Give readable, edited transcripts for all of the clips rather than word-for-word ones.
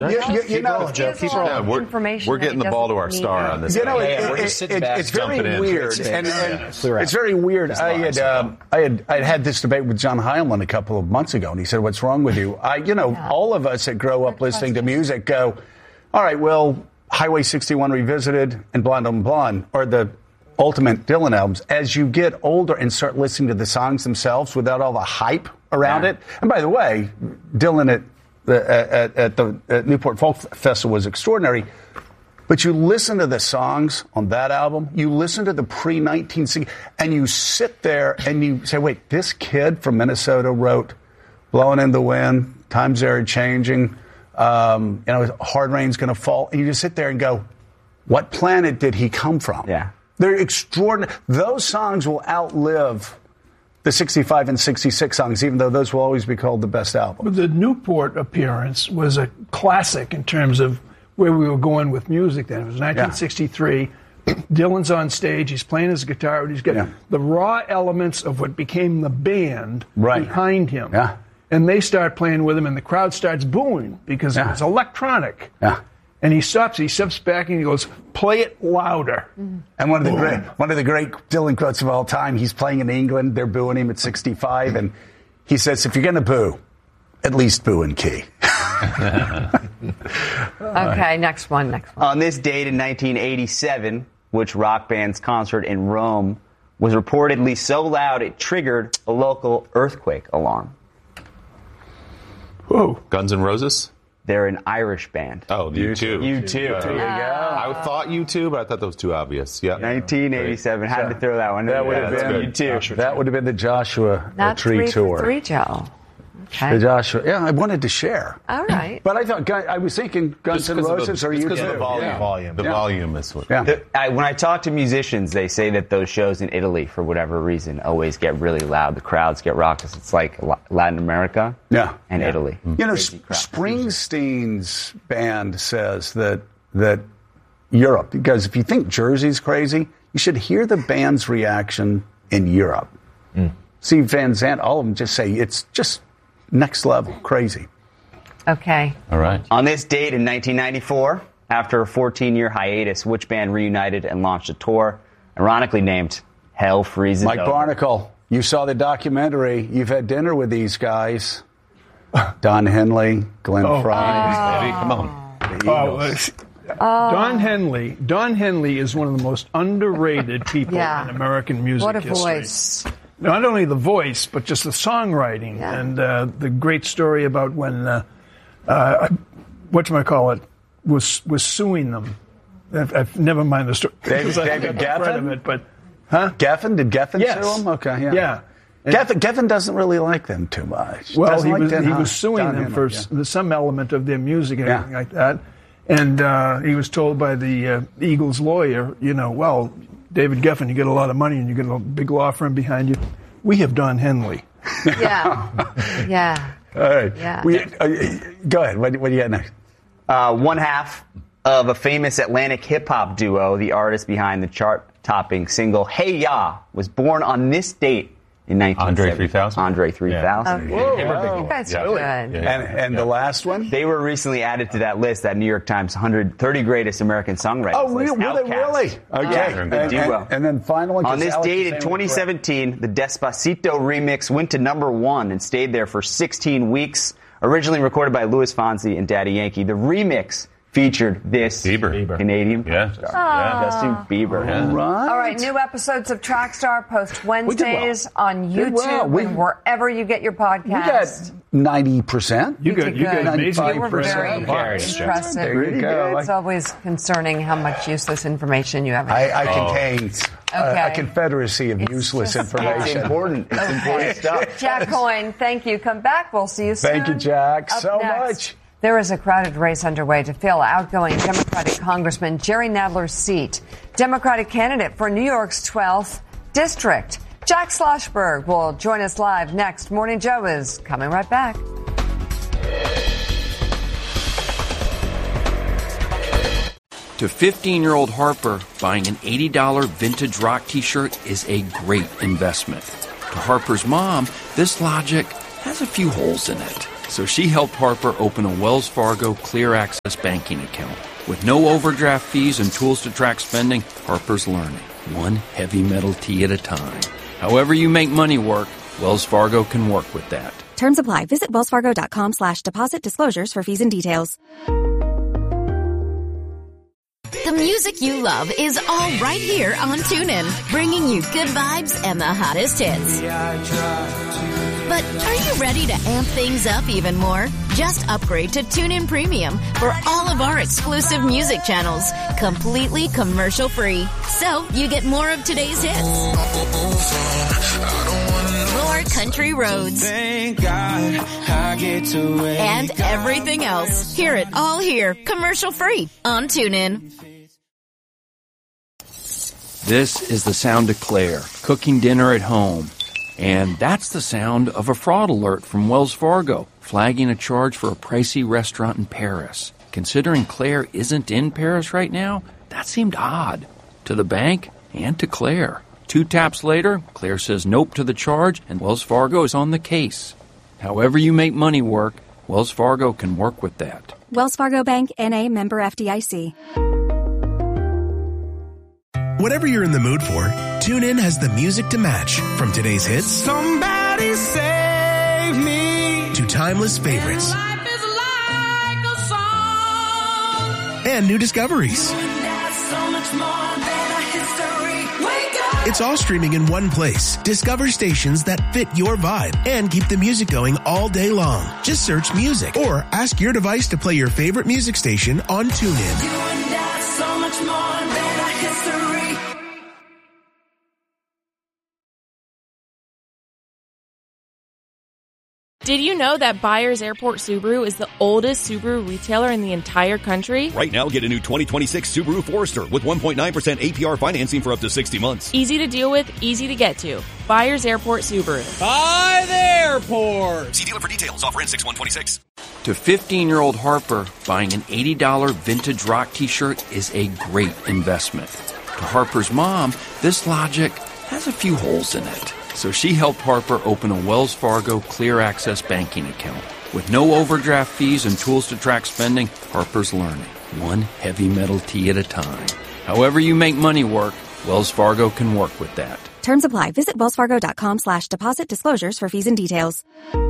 You know, Joe, keep rolling. We're getting the ball to our star on this. You know, it's very weird, and it's very weird. I had this debate with John Heilman a couple of months ago, and he said, "What's wrong with you?" All of us that grow up listening to music go, "All right, well, Highway 61 Revisited and Blonde on Blonde are the ultimate Dylan albums." As you get older and start listening to the songs themselves without all the hype around it, and by the way, Dylan at the Newport Folk Festival was extraordinary. But you listen to the songs on that album, you listen to the pre-1960s, and you sit there and you say, wait, this kid from Minnesota wrote Blowing in the Wind, Times Are Changing, Hard Rain's Gonna Fall. And you just sit there and go, what planet did he come from? Yeah. They're extraordinary. Those songs will outlive the 65 and 66 songs, even though those will always be called the best album. But the Newport appearance was a classic in terms of where we were going with music then. It was 1963. Yeah. Dylan's on stage. He's playing his guitar. He's got the raw elements of what became the band behind him. Yeah. And they start playing with him, and the crowd starts booing because it was electronic. Yeah. And he steps back and he goes, play it louder. And one of the great Dylan quotes of all time, he's playing in England, they're booing him at 65, and he says, if you're going to boo, at least boo in key. Okay, next one. On this date in 1987, which rock band's concert in Rome was reportedly so loud it triggered a local earthquake alarm. Whoa. Guns N' Roses? They're an Irish band. Oh, U2. U2. There you go. I thought U2, but I thought that was too obvious. Yeah. 1987. Had to throw that one. That would have been U2. That would have been the Joshua Not Tree Tour. 3 for 3, Joe. Okay. The Joshua. Yeah, I wanted to share. All right. But I was thinking Guns N' Roses or U2. Because of the volume. The volume is what. Yeah. When I talk to musicians, they say that those shows in Italy, for whatever reason, always get really loud. The crowds get raucous. It's like Latin America and Italy. You know, Springsteen's band says that Europe, because if you think Jersey's crazy, you should hear the band's reaction in Europe. Steve Van Zandt, all of them just say it's just next level crazy. Okay. All right. On this date in 1994, after a 14-year hiatus, which band reunited and launched a tour, ironically named Hell Freezes Mike Over. Barnacle, you saw the documentary. You've had dinner with these guys. Don Henley, Glenn Frey. Baby, come on. Don Henley is one of the most underrated people in American music history. What a voice. Not only the voice, but just the songwriting and the great story about when whatchamacallit was suing them. Never mind the story. David Geffen? Geffen? Did Geffen sue him? Okay, yeah. Geffen doesn't really like them too much. Well, he was suing them for some element of their music and everything like that. And he was told by the Eagles lawyer, well, David Geffen, you get a lot of money and you get a big law firm behind you. We have Don Henley. Yeah. All right. Yeah. Go ahead. What do you got next? One half of a famous Atlantic hip-hop duo, the artist behind the chart-topping single Hey Ya, was born on this date in 1970. Andre 3000? Andre 3000. You guys are good. And the last one? They were recently added to that list, that New York Times 130 Greatest American Songwriters Oh, list. were they really? Okay. The duo. And then final one. On this date in 2017, the Despacito remix went to #1 and stayed there for 16 weeks. Originally recorded by Louis Fonsi and Daddy Yankee, the remix featured this Canadian pop star, Justin Bieber. All right, new episodes of Trackstar post Wednesdays on YouTube and wherever you get your podcast. We got 90%. You got amazing. You were very impressive. There you go. It's always concerning how much useless information you have. I contain a confederacy of useless information. It's important. It's important stuff. Jack Coyne, thank you. Come back. We'll see you soon. Thank you, Jack, so much. There is a crowded race underway to fill outgoing Democratic Congressman Jerry Nadler's seat, Democratic candidate for New York's 12th district. Jack Schlossberg will join us live next. Morning Joe is coming right back. To 15-year-old Harper, buying an $80 vintage rock t-shirt is a great investment. To Harper's mom, this logic has a few holes in it. So she helped Harper open a Wells Fargo Clear Access banking account. With no overdraft fees and tools to track spending, Harper's learning, one heavy metal tea at a time. However you make money work, Wells Fargo can work with that. Terms apply. Visit wellsfargo.com/deposit disclosures for fees and details. The music you love is all right here on TuneIn, bringing you good vibes and the hottest hits. But are you ready to amp things up even more? Just upgrade to TuneIn Premium for all of our exclusive music channels, completely commercial-free. So you get more of today's hits, more country roads, and everything else. Hear it all here, commercial-free on TuneIn. This is the sound of Claire, cooking dinner at home. And that's the sound of a fraud alert from Wells Fargo, flagging a charge for a pricey restaurant in Paris. Considering Claire isn't in Paris right now, that seemed odd to the bank and to Claire. 2 taps later, Claire says nope to the charge, and Wells Fargo is on the case. However you make money work, Wells Fargo can work with that. Wells Fargo Bank, N.A., member FDIC. Whatever you're in the mood for, TuneIn has the music to match. From today's hits, Somebody Save Me, to timeless favorites, and life is like a song, and new discoveries. so much more than a history. Wake up. It's all streaming in one place. Discover stations that fit your vibe and keep the music going all day long. Just search music or ask your device to play your favorite music station on TuneIn. You and I, so much more than a history. Did you know that Byers Airport Subaru is the oldest Subaru retailer in the entire country? Right now, get a new 2026 Subaru Forester with 1.9% APR financing for up to 60 months. Easy to deal with, easy to get to. Byers Airport Subaru. By the airport! See dealer for details. Offer ends 6/126. To 15-year-old Harper, buying an $80 vintage rock t-shirt is a great investment. To Harper's mom, this logic has a few holes in it. So she helped Harper open a Wells Fargo Clear Access banking account. With no overdraft fees and tools to track spending, Harper's learning, one heavy metal tea at a time. However you make money work, Wells Fargo can work with that. Terms apply. Visit wellsfargo.com/deposit disclosures for fees and details.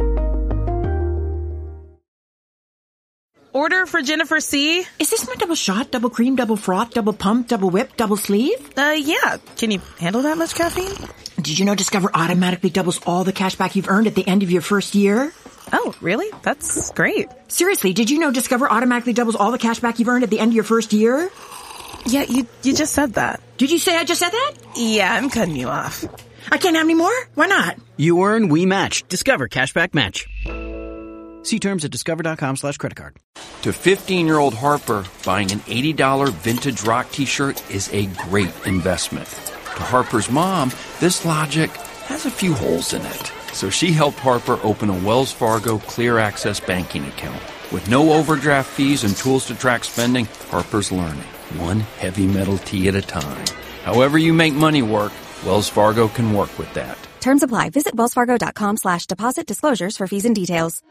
Order for Jennifer C. Is this my double shot, double cream, double froth, double pump, double whip, double sleeve? Yeah. Can you handle that much caffeine? Did you know Discover automatically doubles all the cash back you've earned at the end of your first year? Oh, really? That's great. Seriously, did you know Discover automatically doubles all the cash back you've earned at the end of your first year? Yeah, you just said that. Did you say I just said that? Yeah, I'm cutting you off. I can't have any more? Why not? You earn, we match. Discover Cashback Match. See terms at discover.com/creditcard. To 15-year-old Harper, buying an $80 vintage rock t-shirt is a great investment. To Harper's mom, this logic has a few holes in it. So she helped Harper open a Wells Fargo Clear Access banking account. With no overdraft fees and tools to track spending, Harper's learning, one heavy metal tea at a time. However you make money work, Wells Fargo can work with that. Terms apply. Visit wellsfargo.com/deposit disclosures for fees and details.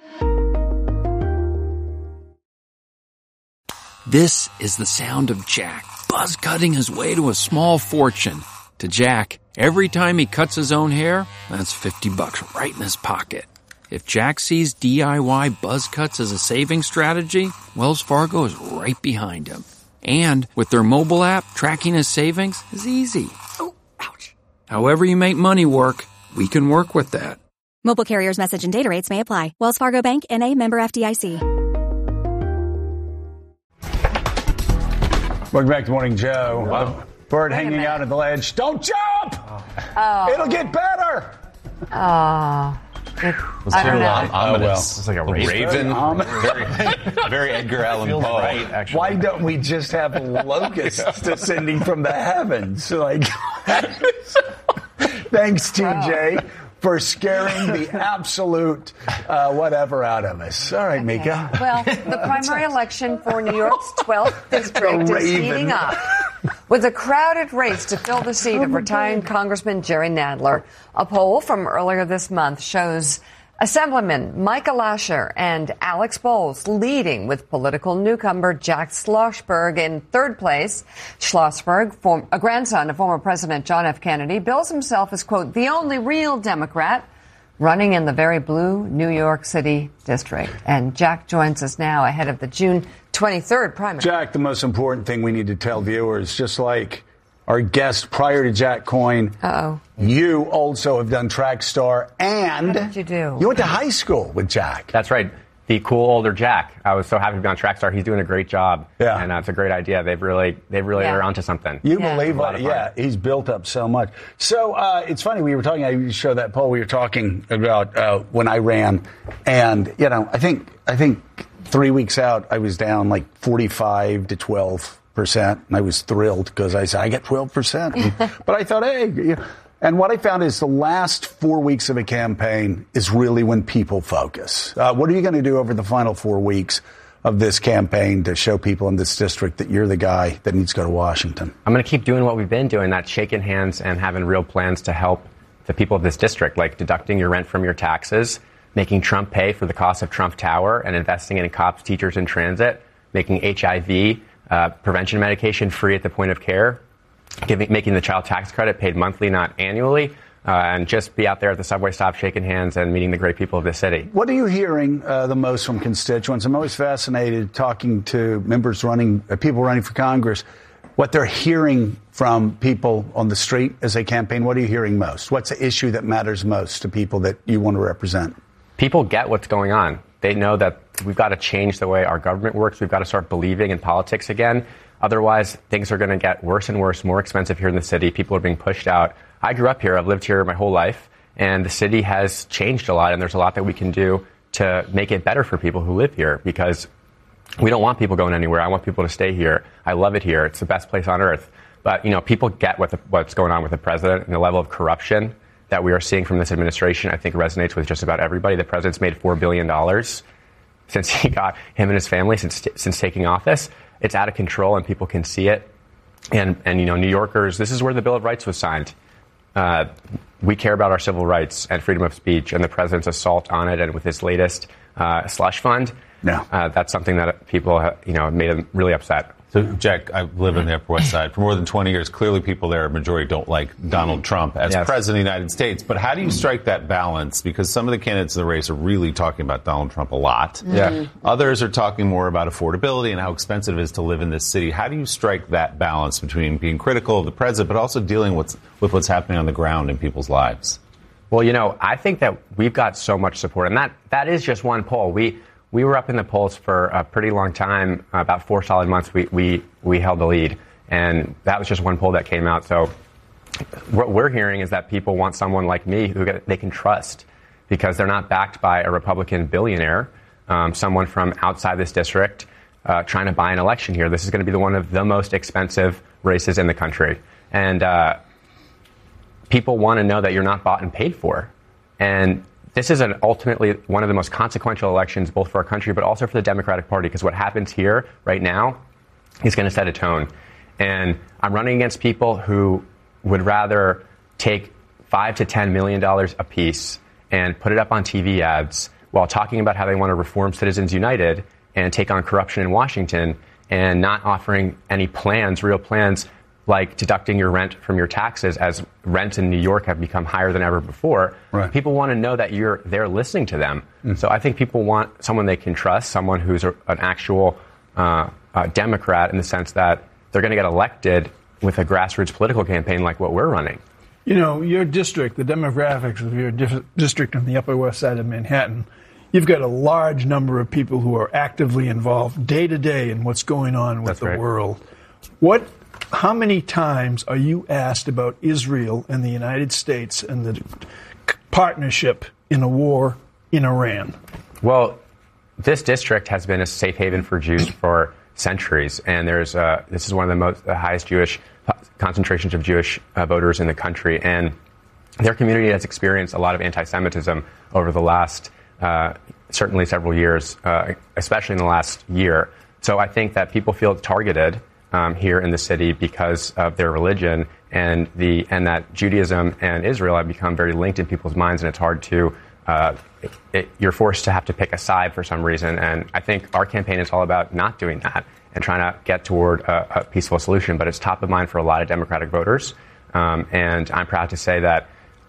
This is the sound of Jack, buzz cutting his way to a small fortune. To Jack, every time he cuts his own hair, that's $50 right in his pocket. If Jack sees DIY buzz cuts as a saving strategy, Wells Fargo is right behind him. And with their mobile app, tracking his savings is easy. Oh, ouch. However you make money work, we can work with that. Mobile carriers' message and data rates may apply. Wells Fargo Bank, N.A., member FDIC. Welcome back to Morning Joe. Wow. Bird hanging out at the ledge. Don't jump! Oh. It'll get better! Oh. I don't know. Ominous. It's like a raven. Very Edgar Allan Poe. Right, actually. Why don't we just have locusts descending from the heavens? Like, thanks, TJ, for scaring the absolute whatever out of us. All right, Mika. Well, the primary election for New York's 12th district is heating up, with a crowded race to fill the seat of retiring Congressman Jerry Nadler. A poll from earlier this month shows Assemblyman Michael Lasher and Alex Bowles leading with political newcomer Jack Schlossberg in third place. Schlossberg, a grandson of former President John F. Kennedy, bills himself as, quote, the only real Democrat running in the very blue New York City district. And Jack joins us now ahead of the June 23rd primary. Jack, the most important thing we need to tell viewers, just like our guest prior to Jack Coyne, you also have done Track Star, and what did you do? You went to high school with Jack. That's right. The cool older Jack. I was so happy to be on Track Star. He's doing a great job. Yeah. And it's a great idea. They've really are onto something. You believe it? Yeah. He's built up so much. So it's funny. We were talking, I showed that poll. We were talking about when I ran. And, I think 3 weeks out, I was down like 45 to 12%. And I was thrilled because I said, I get 12%. But I thought, hey, and what I found is the last 4 weeks of a campaign is really when people focus. What are you going to do over the final 4 weeks of this campaign to show people in this district that you're the guy that needs to go to Washington? I'm going to keep doing what we've been doing, that's shaking hands and having real plans to help the people of this district, like deducting your rent from your taxes, making Trump pay for the cost of Trump Tower and investing in cops, teachers, and transit, making HIV prevention medication free at the point of care, making the child tax credit paid monthly, not annually, and just be out there at the subway stop shaking hands and meeting the great people of the city. What are you hearing the most from constituents? I'm always fascinated talking to people running for Congress, what they're hearing from people on the street as they campaign. What are you hearing most? What's the issue that matters most to people that you want to represent? People get what's going on. They know that we've got to change the way our government works. We've got to start believing in politics again. Otherwise, things are going to get worse and worse, more expensive here in the city. People are being pushed out. I grew up here. I've lived here my whole life. And the city has changed a lot. And there's a lot that we can do to make it better for people who live here, because we don't want people going anywhere. I want people to stay here. I love it here. It's the best place on earth. But, people get what's going on with the president, and the level of corruption that we are seeing from this administration, I think, resonates with just about everybody. The president's made $4 billion since he got him and his family since taking office. It's out of control, and people can see it. And New Yorkers, this is where the Bill of Rights was signed. We care about our civil rights and freedom of speech, and the president's assault on it, and with his latest slush fund, that's something that people made them really upset. So, Jack, I live in the Upper West Side for more than 20 years. Clearly, people there, majority, don't like Donald Trump as president of the United States. But how do you strike that balance? Because some of the candidates in the race are really talking about Donald Trump a lot. Yeah. Others are talking more about affordability and how expensive it is to live in this city. How do you strike that balance between being critical of the president, but also dealing with what's happening on the ground in people's lives? Well, I think that we've got so much support, and that is just one poll. We were up in the polls for a pretty long time, about 4 solid months. We held the lead, and that was just one poll that came out. So what we're hearing is that people want someone like me who they can trust, because they're not backed by a Republican billionaire, someone from outside this district trying to buy an election here. This is going to be one of the most expensive races in the country, and people want to know that you're not bought and paid for. And this is ultimately one of the most consequential elections, both for our country, but also for the Democratic Party, because what happens here right now is going to set a tone. And I'm running against people who would rather take $5 to $10 million a piece and put it up on TV ads while talking about how they want to reform Citizens United and take on corruption in Washington, and not offering any plans, real plans, like deducting your rent from your taxes, as rents in New York have become higher than ever before. Right. People want to know that you're there listening to them. So I think people want someone they can trust, someone who's an actual Democrat, in the sense that they're going to get elected with a grassroots political campaign like what we're running. Your district, the demographics of your district on the Upper West Side of Manhattan, you've got a large number of people who are actively involved day to day in what's going on with the world. How many times are you asked about Israel and the United States and the partnership in a war in Iran? Well, this district has been a safe haven for Jews for centuries, and this is one of the highest Jewish concentrations of Jewish voters in the country, and their community has experienced a lot of anti-Semitism over the last certainly several years, especially in the last year. So I think that people feel targeted here in the city because of their religion, and that Judaism and Israel have become very linked in people's minds, and it's hard to you're forced to have to pick a side for some reason. And I think our campaign is all about not doing that and trying to get toward a peaceful solution. But it's top of mind for a lot of Democratic voters. And I'm proud to say that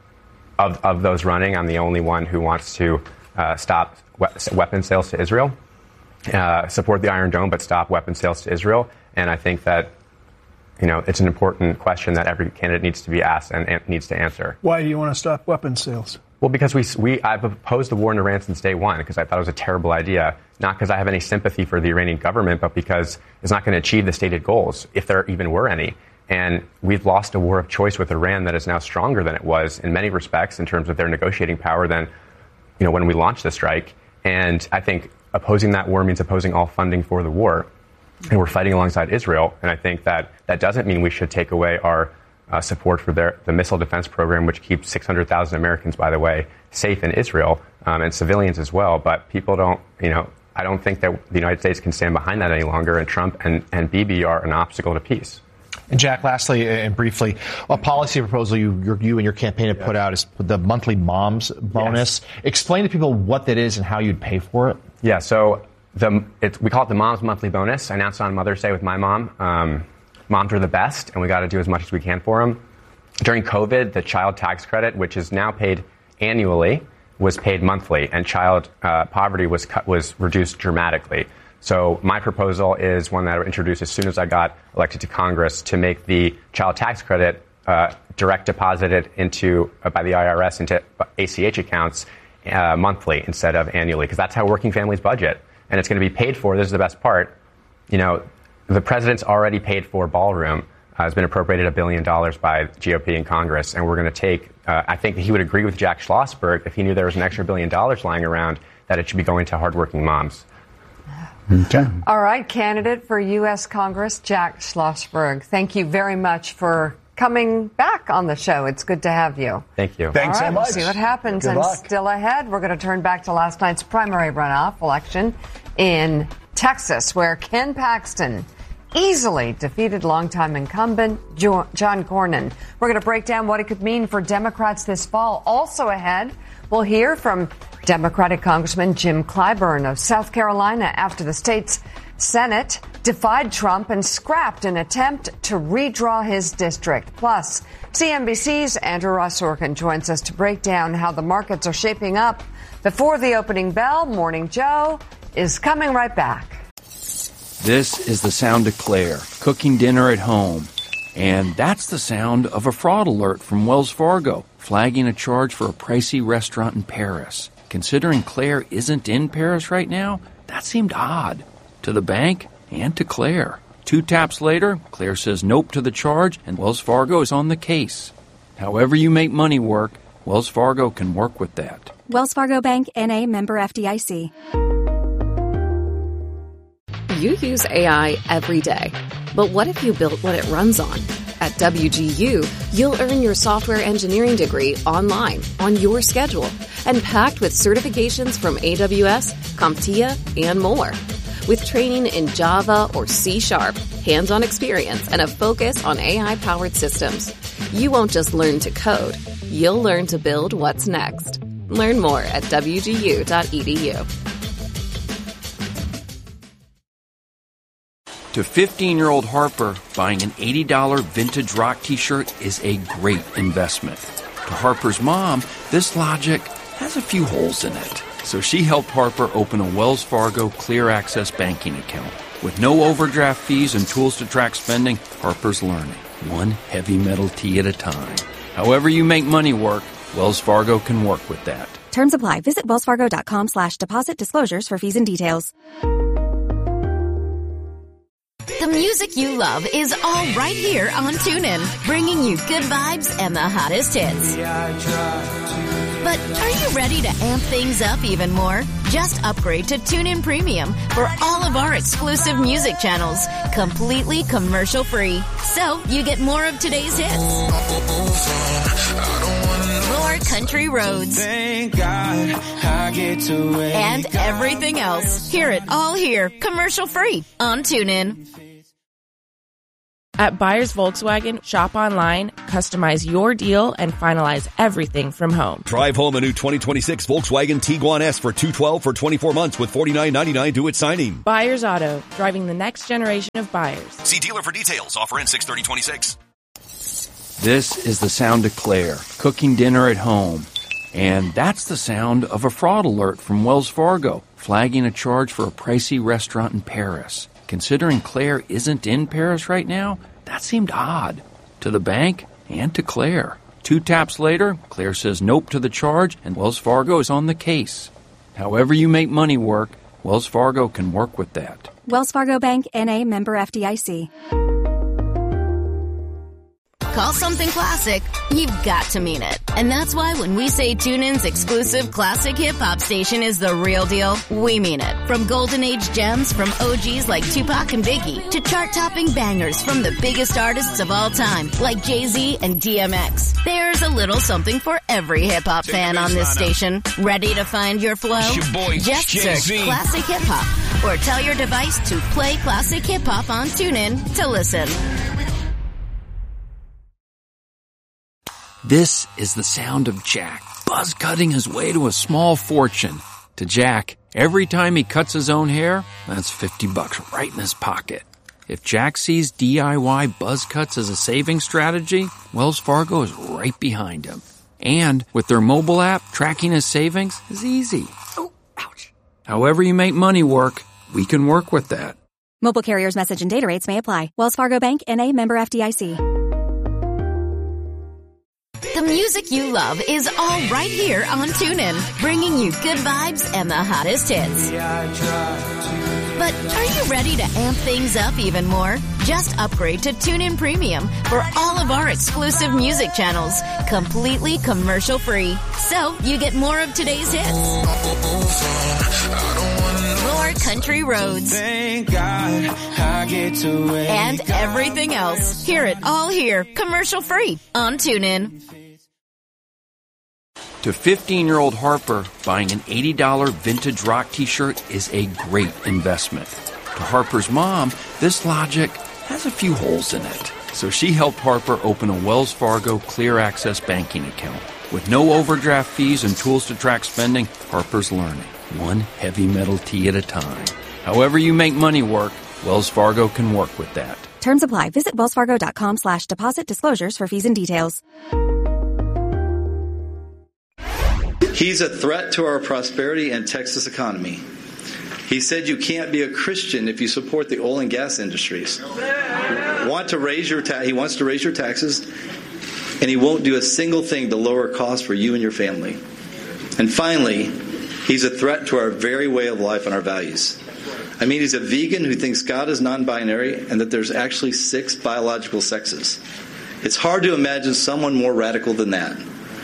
of those running, I'm the only one who wants to stop weapons sales to Israel, support the Iron Dome, but stop weapons sales to Israel. And I think that, it's an important question that every candidate needs to be asked and needs to answer. Why do you want to stop weapons sales? Well, because I've opposed the war in Iran since day one because I thought it was a terrible idea, not because I have any sympathy for the Iranian government, but because it's not going to achieve the stated goals, if there even were any. And we've lost a war of choice with Iran that is now stronger than it was in many respects in terms of their negotiating power than, when we launched the strike. And I think opposing that war means opposing all funding for the war. And we're fighting alongside Israel. And I think that doesn't mean we should take away our support for the missile defense program, which keeps 600,000 Americans, by the way, safe in Israel, and civilians as well. But people don't, I don't think that the United States can stand behind that any longer. And Trump and Bibi are an obstacle to peace. And Jack, lastly and briefly, a policy proposal you and your campaign have put out is the monthly mom's bonus. Yes. Explain to people what that is and how you'd pay for it. Yeah, so we call it the Mom's Monthly Bonus. I announced it on Mother's Day with my mom. Moms are the best, and we got to do as much as we can for them. During COVID, the child tax credit, which is now paid annually, was paid monthly, and child poverty was reduced dramatically. So my proposal is one that I introduced as soon as I got elected to Congress to make the child tax credit direct deposited by the IRS into ACH accounts monthly instead of annually, because that's how working families budget. And it's going to be paid for. This is the best part. The president's already paid for ballroom. Has been appropriated $1 billion by GOP in Congress, and we're going to take. I think he would agree with Jack Schlossberg if he knew there was an extra $1 billion lying around that it should be going to hardworking moms. Okay. All right, candidate for U.S. Congress, Jack Schlossberg. Thank you very much for coming back on the show. It's good to have you. Thank you. Thanks so much. We'll see what happens. Good luck. Still ahead, we're going to turn back to last night's primary runoff election in Texas, where Ken Paxton easily defeated longtime incumbent John Cornyn. We're going to break down what it could mean for Democrats this fall. Also ahead, we'll hear from Democratic Congressman Jim Clyburn of South Carolina after the state's Senate defied Trump and scrapped an attempt to redraw his district. Plus, CNBC's Andrew Ross Sorkin joins us to break down how the markets are shaping up before the opening bell. Morning Joe is coming right back. This is the sound of Claire cooking dinner at home. And that's the sound of a fraud alert from Wells Fargo, flagging a charge for a pricey restaurant in Paris. Considering Claire isn't in Paris right now, that seemed odd to the bank and to Claire. 2 taps later, Claire says nope to the charge, and Wells Fargo is on the case. However you make money work, Wells Fargo can work with that. Wells Fargo Bank, N.A., member FDIC. You use AI every day. But what if you built what it runs on? At WGU, you'll earn your software engineering degree online, on your schedule, and packed with certifications from AWS, CompTIA, and more. With training in Java or C#, hands-on experience, and a focus on AI-powered systems, you won't just learn to code. You'll learn to build what's next. Learn more at wgu.edu. To 15-year-old Harper, buying an $80 vintage rock t-shirt is a great investment. To Harper's mom, this logic has a few holes in it. So she helped Harper open a Wells Fargo Clear Access banking account. With no overdraft fees and tools to track spending, Harper's learning, one heavy metal tee at a time. However you make money work, Wells Fargo can work with that. Terms apply. Visit wellsfargo.com/deposit disclosures for fees and details. The music you love is all right here on TuneIn, bringing you good vibes and the hottest hits. But are you ready to amp things up even more? Just upgrade to TuneIn Premium for all of our exclusive music channels, completely commercial-free. So you get more of today's hits, more country roads, and everything else. Hear it all here, commercial-free on TuneIn. At Buyers Volkswagen, shop online, customize your deal, and finalize everything from home. Drive home a new 2026 Volkswagen Tiguan S for $212 for 24 months with $49.99 due at signing. Buyers Auto, driving the next generation of buyers. See dealer for details. Offer ends 6/30/26. This is the sound of Claire, cooking dinner at home. And that's the sound of a fraud alert from Wells Fargo, flagging a charge for a pricey restaurant in Paris. Considering Claire isn't in Paris right now, that seemed odd. To the bank and to Claire. 2 taps later, Claire says nope to the charge, and Wells Fargo is on the case. However you make money work, Wells Fargo can work with that. Wells Fargo Bank, N.A., member FDIC. Call something classic, you've got to mean it. And that's why when we say TuneIn's exclusive classic hip-hop station is the real deal, we mean it. From golden age gems from OGs like Tupac and Biggie to chart-topping bangers from the biggest artists of all time like Jay-Z and DMX. There's a little something for every hip-hop fan on this station. Ready to find your flow? Just search Classic Hip-Hop or tell your device to play Classic Hip-Hop on TuneIn to listen. This is the sound of Jack, buzz-cutting his way to a small fortune. To Jack, every time he cuts his own hair, that's $50 right in his pocket. If Jack sees DIY buzz cuts as a saving strategy, Wells Fargo is right behind him. And with their mobile app, tracking his savings is easy. Oh, ouch. However you make money work, we can work with that. Mobile carriers' message and data rates may apply. Wells Fargo Bank, N.A., member FDIC. The music you love is all right here on TuneIn, bringing you good vibes and the hottest hits. But are you ready to amp things up even more? Just upgrade to TuneIn Premium for all of our exclusive music channels, completely commercial-free. So you get more of today's hits, more country roads, and everything else. Hear it all here, commercial-free on TuneIn. To 15-year-old Harper, buying an $80 vintage rock t-shirt is a great investment. To Harper's mom, this logic has a few holes in it. So she helped Harper open a Wells Fargo Clear Access banking account. With no overdraft fees and tools to track spending, Harper's learning, one heavy metal tee at a time. However you make money work, Wells Fargo can work with that. Terms apply. Visit wellsfargo.com/deposit disclosures for fees and details. He's a threat to our prosperity and Texas economy. He said you can't be a Christian if you support the oil and gas industries. He wants to raise your taxes, and he won't do a single thing to lower costs for you and your family. And finally, he's a threat to our very way of life and our values. I mean, he's a vegan who thinks God is non-binary and that there's actually 6 biological sexes. It's hard to imagine someone more radical than that.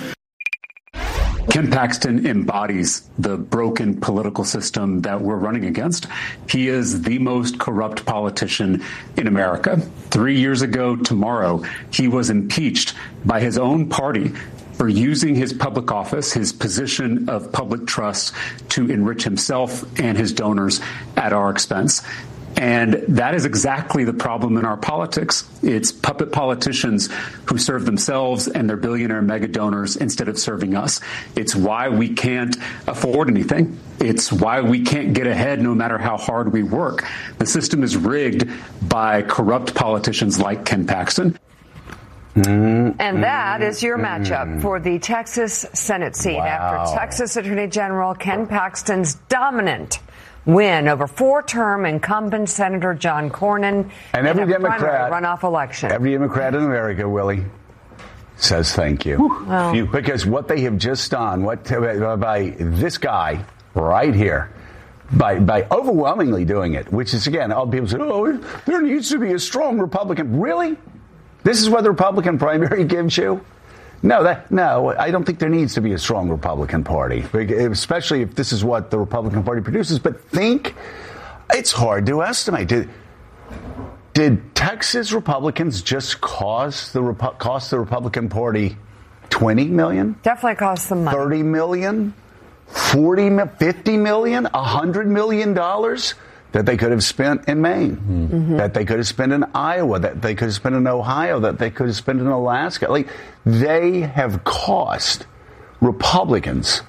Ken Paxton embodies the broken political system that we're running against. He is the most corrupt politician in America. 3 years ago tomorrow, he was impeached by his own party for using his public office, his position of public trust, to enrich himself and his donors at our expense. And that is exactly the problem in our politics. It's puppet politicians who serve themselves and their billionaire mega donors instead of serving us. It's why we can't afford anything. It's why we can't get ahead no matter how hard we work. The system is rigged by corrupt politicians like Ken Paxton. And that is your matchup for the Texas Senate seat after Texas Attorney General Ken Paxton's dominant win over 4-term incumbent Senator John Cornyn and every in a Democrat runoff election. Every Democrat in America, Willie, says thank you. Well, because what they have just done, by this guy right here, by overwhelmingly doing it, which is, again, all people say, oh, there needs to be a strong Republican. Really? This is what the Republican primary gives you? No, I don't think there needs to be a strong Republican Party, especially if this is what the Republican Party produces. But it's hard to estimate. Did Texas Republicans just cost the Republican Party $20 million? Definitely cost them money. $30 million? $40 million? $50 million? $100 million? that they could have spent in Maine, that they could have spent in Iowa, that they could have spent in Ohio, that they could have spent in Alaska. Like, they have cost Republicans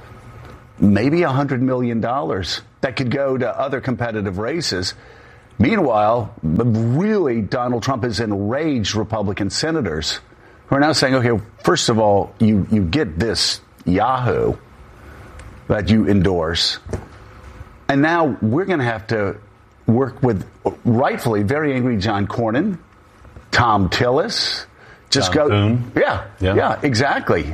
maybe $100 million that could go to other competitive races. Meanwhile, really, Donald Trump has enraged Republican senators who are now saying, okay, first of all, you get this Yahoo that you endorse, and now we're going to have to work with, rightfully, very angry John Cornyn, Tom Tillis. Thune. Yeah, exactly.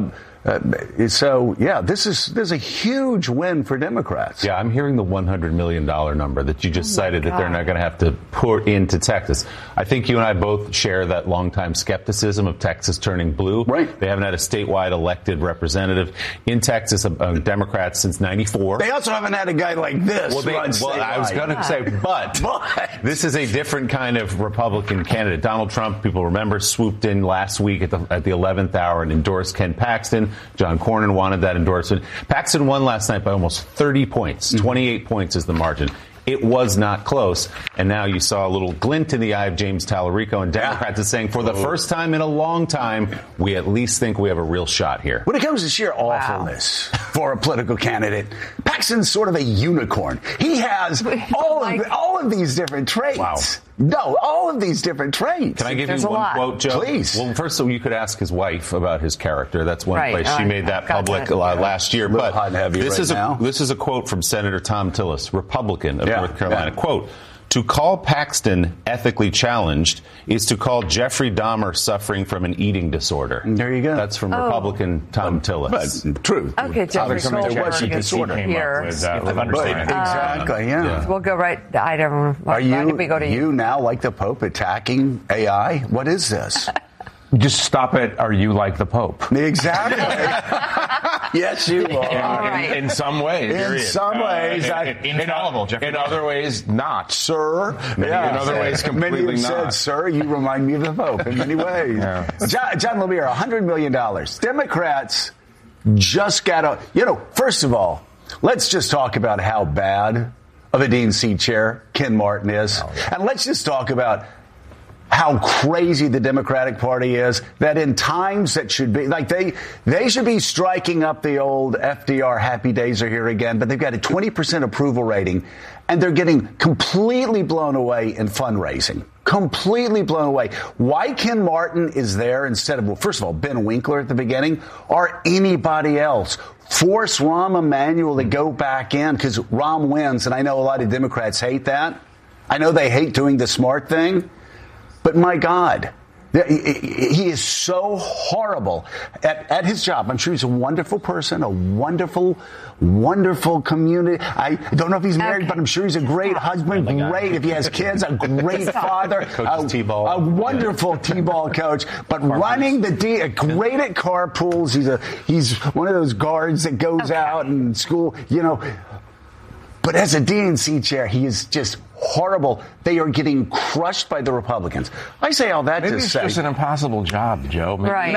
So, this is a huge win for Democrats. Yeah, I'm hearing the $100 million number that you just cited that they're not going to have to pour into Texas. I think you and I both share that longtime skepticism of Texas turning blue. Right. They haven't had a statewide elected representative in Texas, a Democrat, since '94. They also haven't had a guy like this. I was going to say, but this is a different kind of Republican candidate. Donald Trump, people remember, swooped in last week at the 11th hour and endorsed Ken Paxton. John Cornyn wanted that endorsement. Paxton won last night by almost 30 points. 28 points is the margin. It was not close. And now you saw a little glint in the eye of James Tallarico, and Democrats are saying for the first time in a long time, we at least think we have a real shot here. When it comes to sheer awfulness for a political candidate, Paxton's sort of a unicorn. He has all of these different traits. Wow. No, all of these different traits. Can I give you one quote, Joe? Please. Well, first, you could ask his wife about his character. That's one place. She made that public last year. But hot and heavy this is a quote from Senator Tom Tillis, Republican of North Carolina. Quote, "To call Paxton ethically challenged is to call Jeffrey Dahmer suffering from an eating disorder." There you go. That's from Republican Tom Tillis. But true. Okay, Jeffrey Goldberg is here. Exactly, yeah. We'll go right. I don't know. You now, like the Pope, attacking AI? What is this? Just stop it. Are you like the Pope? Exactly. Yes, you are. In some ways. In some ways. Infallible, Jeffrey. In other ways, not. Sir. In other ways, completely many not. Said, sir, you remind me of the Pope in many ways. John Lemire, $100 million. Democrats just got to, first of all, let's just talk about how bad of a DNC chair Ken Martin is. And let's just talk about how crazy the Democratic Party is, that in times that should be, like they should be striking up the old FDR happy days are here again, but they've got a 20% approval rating, and they're getting completely blown away in fundraising. Completely blown away. Why Ken Martin is there instead of, well, first of all, Ben Winkler at the beginning, or anybody else. Force Rahm Emanuel to go back in, because Rahm wins, and I know a lot of Democrats hate that. I know they hate doing the smart thing. But my God, he is so horrible at his job. I'm sure he's a wonderful person, a wonderful, wonderful community. I don't know if he's married, but I'm sure he's a great husband, great if he has kids, a great father, a wonderful T-ball coach. But running great at carpools. He's one of those guards that goes out in school, But as a DNC chair, he is just horrible. They are getting crushed by the Republicans. I say all that Maybe to it's say. just an impossible job, Joe. Maybe right.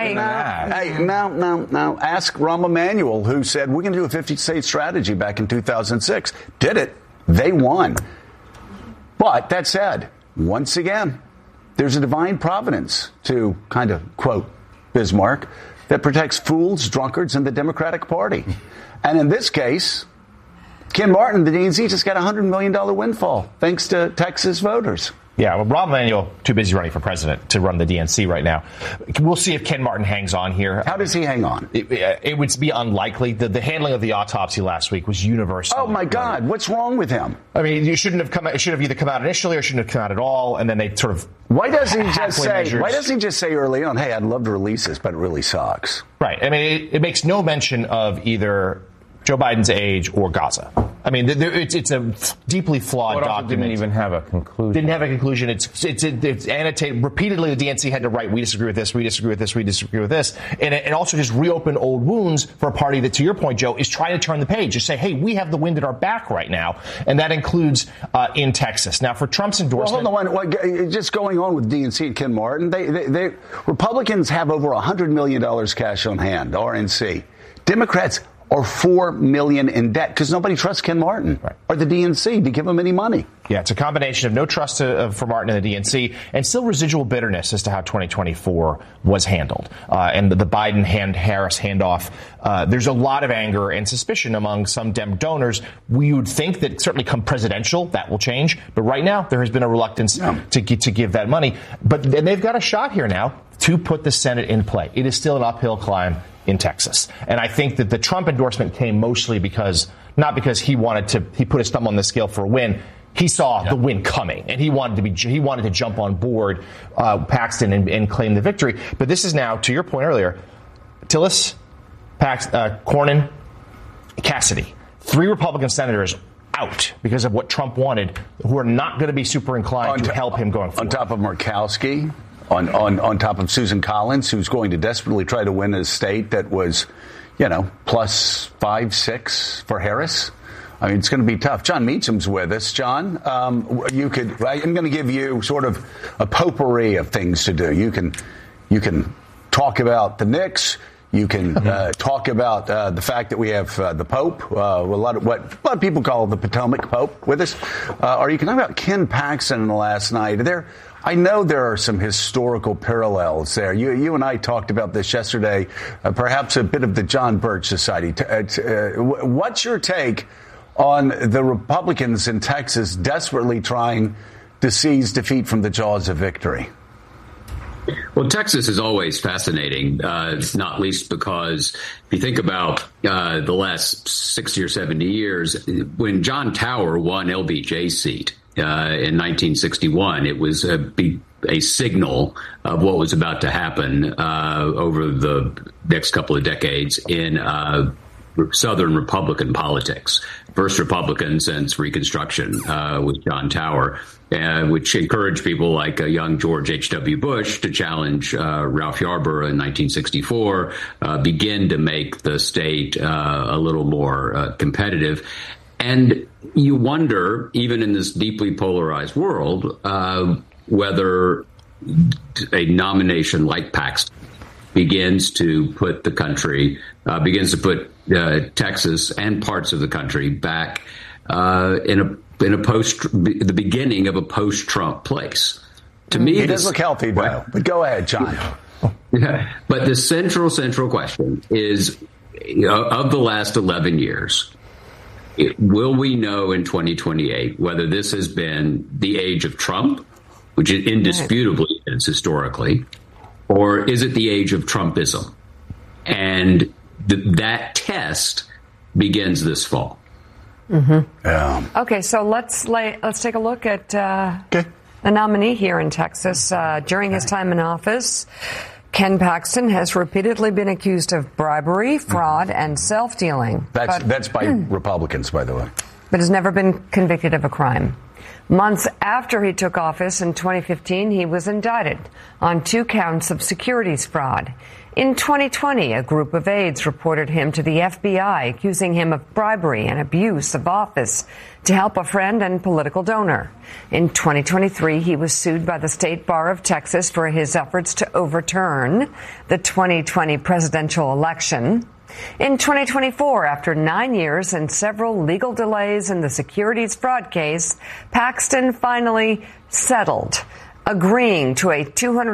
No. Ask Rahm Emanuel, who said, we're going to do a 50-state strategy back in 2006. Did it. They won. But that said, once again, there's a divine providence to kind of, quote, Bismarck, that protects fools, drunkards, and the Democratic Party. And in this case, Ken Martin, the DNC, just got a $100 million windfall, thanks to Texas voters. Yeah, well, Rahm Emanuel, too busy running for president to run the DNC right now. We'll see if Ken Martin hangs on here. How does he hang on? It would be unlikely. The handling of the autopsy last week was universal. Oh, my God. What's wrong with him? I mean, it should have either come out initially or shouldn't have come out at all, and then they sort of... Why doesn't he just say early on, hey, I'd love to release this, but it really sucks? Right. I mean, it makes no mention of either Joe Biden's age or Gaza. I mean, it's a deeply flawed document. Didn't even have a conclusion. Didn't have a conclusion. It's annotated repeatedly. The DNC had to write, we disagree with this, we disagree with this, we disagree with this. And it also just reopened old wounds for a party that, to your point, Joe, is trying to turn the page. Just say, hey, we have the wind at our back right now. And that includes in Texas. Now, for Trump's endorsement. Well, hold on. Just going on with DNC and Ken Martin, they Republicans have over $100 million cash on hand, RNC. Democrats are $4 million in debt because nobody trusts Ken Martin or the DNC to give him any money. Yeah, it's a combination of no trust for Martin and the DNC and still residual bitterness as to how 2024 was handled. And the Biden-Harris handoff, there's a lot of anger and suspicion among some Dem donors. We would think that certainly come presidential, that will change. But right now, there has been a reluctance to give that money. But they've got a shot here now to put the Senate in play. It is still an uphill climb in Texas. And I think that the Trump endorsement came mostly not because he put his thumb on the scale for a win. He saw the win coming, and he wanted to jump on board Paxton and claim the victory. But this is now, to your point earlier, Tillis, Cornyn, Cassidy, 3 Republican senators out because of what Trump wanted, who are not going to be super inclined to help him going forward. On top of Murkowski, on top of Susan Collins, who's going to desperately try to win a state that was, plus 5, 6 for Harris. I mean, it's going to be tough. John Meacham's with us. John, I'm going to give you sort of a potpourri of things to do. You can talk about the Knicks. You can talk about the fact that we have the Pope, a lot of people call the Potomac Pope, with us. Or you can talk about Ken Paxton last night. I know there are some historical parallels there. You and I talked about this yesterday, perhaps a bit of the John Birch Society. What's your take on the Republicans in Texas desperately trying to seize defeat from the jaws of victory? Well, Texas is always fascinating, not least because if you think about the last 60 or 70 years, when John Tower won LBJ's seat in 1961, it was a signal of what was about to happen over the next couple of decades in Southern Republican politics. First Republican since Reconstruction with John Tower, which encouraged people like young George H.W. Bush to challenge Ralph Yarborough in 1964, begin to make the state a little more competitive. And you wonder, even in this deeply polarized world, whether a nomination like Paxton begins to put the country, Texas and parts of the country back in the beginning of a post-Trump place. To me, he does look healthy, though. But go ahead, John. Yeah, but the central question is, of the last 11 years, will we know in 2028 whether this has been the age of Trump, which it indisputably is historically, or is it the age of Trumpism? And that test begins this fall. Mm-hmm. Okay, so let's take a look at the nominee here in Texas. During his time in office, Ken Paxton has repeatedly been accused of bribery, fraud, and self-dealing. That's by Republicans, by the way. But has never been convicted of a crime. Months after he took office in 2015, he was indicted on 2 counts of securities fraud. In 2020, a group of aides reported him to the FBI, accusing him of bribery and abuse of office to help a friend and political donor. In 2023, he was sued by the State Bar of Texas for his efforts to overturn the 2020 presidential election. In 2024, after 9 years and several legal delays in the securities fraud case, Paxton finally settled, agreeing to a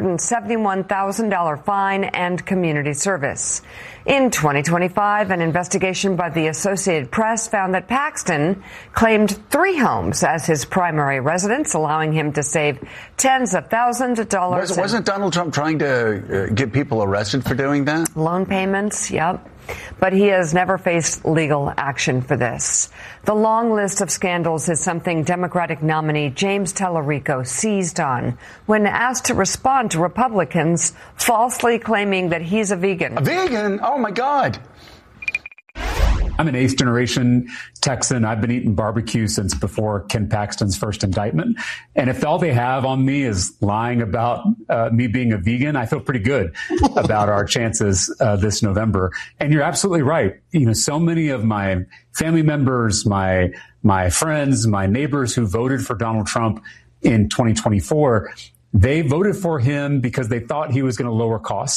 $271,000 fine and community service. In 2025, an investigation by the Associated Press found that Paxton claimed 3 homes as his primary residence, allowing him to save tens of thousands of dollars. Wasn't Donald Trump trying to get people arrested for doing that? Loan payments, yep. But he has never faced legal action for this. The long list of scandals is something Democratic nominee James Tallarico seized on when asked to respond to Republicans falsely claiming that he's a vegan. A vegan? Oh, my God. I'm an 8th generation Texan. I've been eating barbecue since before Ken Paxton's first indictment. And if all they have on me is lying about me being a vegan, I feel pretty good about our chances this November. And you're absolutely right. So many of my family members, my friends, my neighbors who voted for Donald Trump in 2024, they voted for him because they thought he was going to lower costs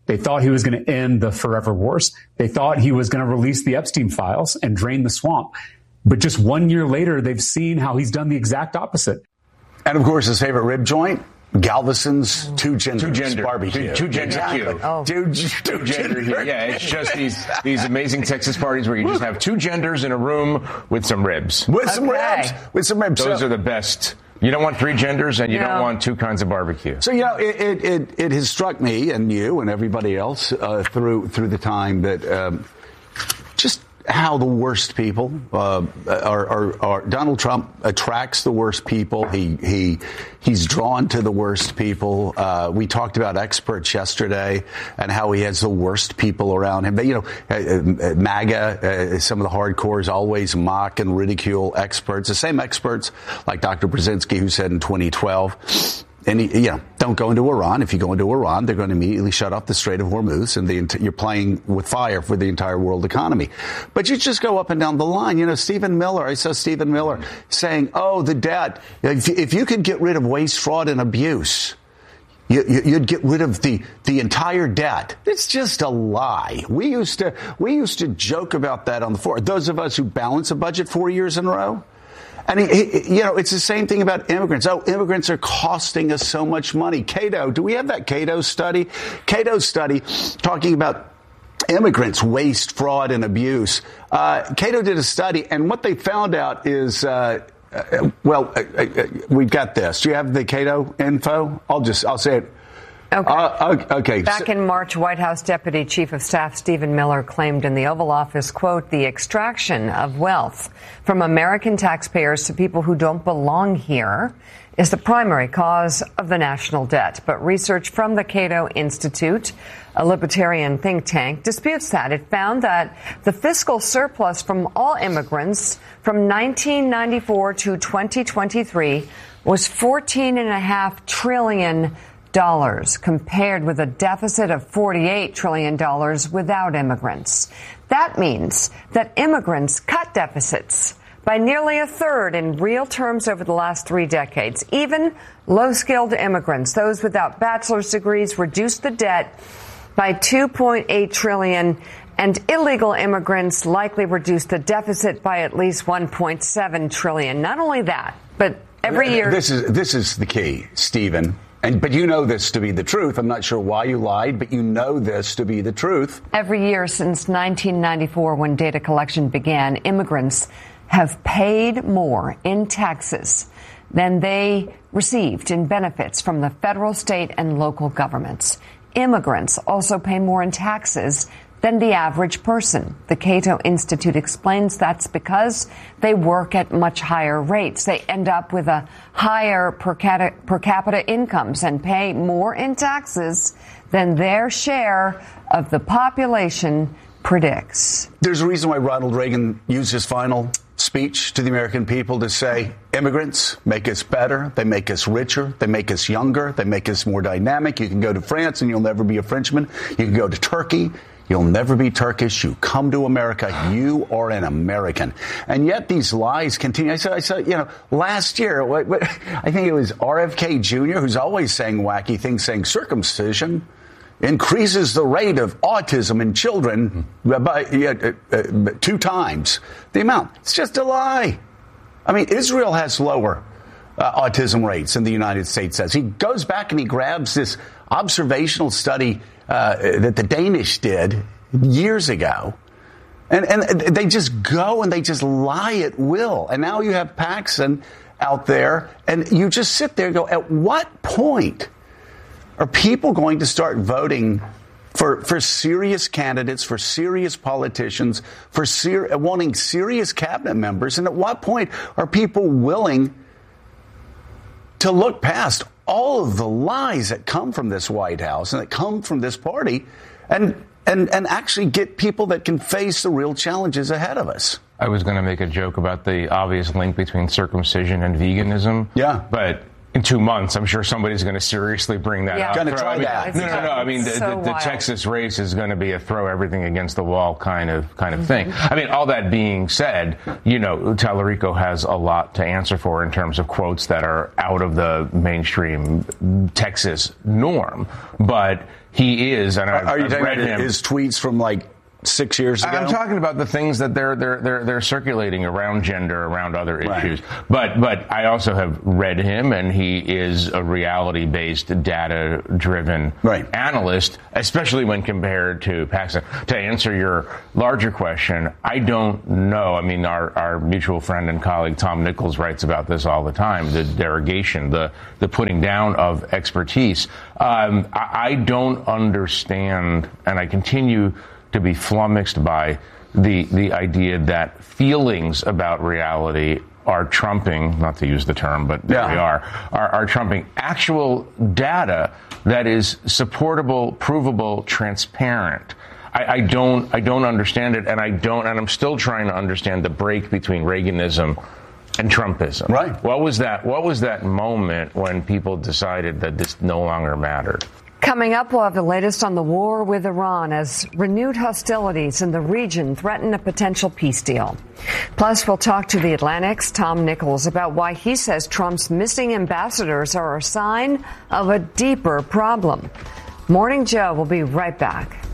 They thought he was going to end the forever wars. They thought he was going to release the Epstein files and drain the swamp. But just 1 year later, they've seen how he's done the exact opposite. And, of course, his favorite rib joint, Galveston's two genders barbecue. Two gender Q. Oh. Two gender. Yeah, it's just these amazing Texas parties where you just have two genders in a room with some ribs. With some ribs. Those are the best. You don't want three genders, and you don't want two kinds of barbecue. So, it has struck me and you and everybody else through the time that just how the worst people are. Donald Trump attracts the worst people. He's drawn to the worst people. We talked about experts yesterday and how he has the worst people around him. But, MAGA, some of the hardcores always mock and ridicule experts, the same experts like Dr. Brzezinski, who said in 2012, and don't go into Iran. If you go into Iran, they're going to immediately shut off the Strait of Hormuz, and you're playing with fire for the entire world economy. But you just go up and down the line. Stephen Miller. I saw Stephen Miller saying, "Oh, the debt. If you could get rid of waste, fraud, and abuse, you'd get rid of the entire debt." It's just a lie. We used to joke about that on the floor. Those of us who balance a budget 4 years in a row. And, it's the same thing about immigrants. Oh, immigrants are costing us so much money. Cato, do we have that Cato study? Cato study talking about immigrants, waste, fraud, and abuse. Cato did a study, and what they found out is, we've got this. Do you have the Cato info? I'll say it. Okay. Back in March, White House Deputy Chief of Staff Stephen Miller claimed in the Oval Office, quote, "The extraction of wealth from American taxpayers to people who don't belong here is the primary cause of the national debt." But research from the Cato Institute, a libertarian think tank, disputes that. It found that the fiscal surplus from all immigrants from 1994 to 2023 was $14.5 trillion. Compared with a deficit of $48 trillion without immigrants. That means that immigrants cut deficits by nearly a third in real terms over the last 3 decades. Even low-skilled immigrants, those without bachelor's degrees, reduced the debt by $2.8 trillion, and illegal immigrants likely reduced the deficit by at least $1.7 trillion. Not only that, but every year... This is the key, Stephen. But you know this to be the truth. I'm not sure why you lied, but you know this to be the truth. Every year since 1994, when data collection began, immigrants have paid more in taxes than they received in benefits from the federal, state, and local governments. Immigrants also pay more in taxes than the average person. The Cato Institute explains that's because they work at much higher rates. They end up with a higher per capita incomes and pay more in taxes than their share of the population predicts. There's a reason why Ronald Reagan used his final speech to the American people to say, immigrants make us better, they make us richer, they make us younger, they make us more dynamic. You can go to France and you'll never be a Frenchman. You can go to Turkey. You'll never be Turkish. You come to America. You are an American. And yet these lies continue. I saw, last year, I think it was RFK Jr., who's always saying wacky things, saying circumcision increases the rate of autism in children by 2 times the amount. It's just a lie. I mean, Israel has lower autism rates than the United States has. He goes back and he grabs this observational study that the Danish did years ago. And they just go and they just lie at will. And now you have Paxson out there, and you just sit there and go, at what point are people going to start voting for serious candidates, for serious politicians, for wanting serious cabinet members? And at what point are people willing to look past all of the lies that come from this White House and that come from this party and actually get people that can face the real challenges ahead of us? I was going to make a joke about the obvious link between circumcision and veganism. Yeah. But in 2 months, I'm sure somebody's going to seriously bring that up. Going to try that. No. I mean, the Texas race is going to be a throw everything against the wall kind of thing. I mean, all that being said, Tallarico has a lot to answer for in terms of quotes that are out of the mainstream Texas norm. But he is, and I've read his tweets from 6 years ago? I'm talking about the things that they're circulating around gender, around other issues. But I also have read him, and he is a reality-based, data-driven analyst, especially when compared to Paxton. To answer your larger question, I don't know. I mean, our mutual friend and colleague Tom Nichols writes about this all the time, the derogation, the putting down of expertise. I don't understand, and I continue to be flummoxed by the idea that feelings about reality are trumping, not to use the term, but there we are trumping actual data that is supportable, provable, transparent. I don't understand it, and I'm still trying to understand the break between Reaganism and Trumpism. Right. What was that moment when people decided that this no longer mattered? Coming up, we'll have the latest on the war with Iran as renewed hostilities in the region threaten a potential peace deal. Plus, we'll talk to The Atlantic's Tom Nichols about why he says Trump's missing ambassadors are a sign of a deeper problem. Morning Joe will be right back.